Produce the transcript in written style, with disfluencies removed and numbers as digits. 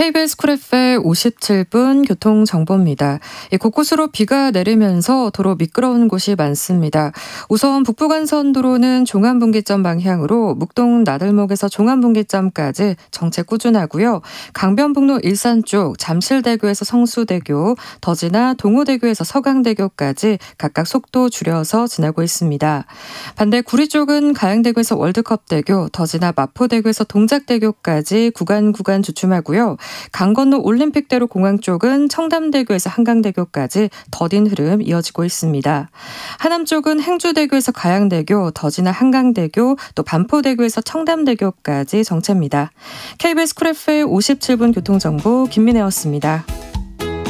KBS 쿨 FM 57분 교통정보입니다. 곳곳으로 비가 내리면서 도로 미끄러운 곳이 많습니다. 우선 북부간선도로는 종암분기점 방향으로 묵동 나들목에서 종암분기점까지 정체 꾸준하고요. 강변북로 일산 쪽 잠실대교에서 성수대교, 더지나 동호대교에서 서강대교까지 각각 속도 줄여서 지나고 있습니다. 반대 구리 쪽은 가양대교에서 월드컵대교, 더지나 마포대교에서 동작대교까지 구간 주춤하고요. 강 건너 올림픽대로 공항 쪽은 청담대교에서 한강대교까지 더딘 흐름 이어지고 있습니다. 하남 쪽은 행주대교에서 가양대교, 더지나 한강대교, 또 반포대교에서 청담대교까지 정체입니다. KBS 쿨 FM 57분 교통정보 김민혜였습니다.